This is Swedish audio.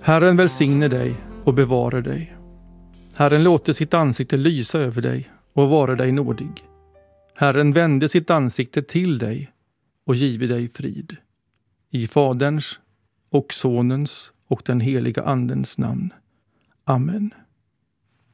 Herren välsigne dig och bevare dig. Herren låter sitt ansikte lysa över dig och vara dig nådig. Herren vände sitt ansikte till dig och give dig frid. I Faderns och Sonens och den heliga Andens namn. Amen.